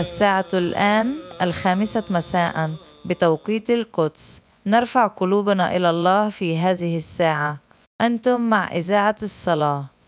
الساعة الآن 5 مساء بتوقيت القدس. نرفع قلوبنا إلى الله في هذه الساعة. أنتم مع إذاعة الصلاة.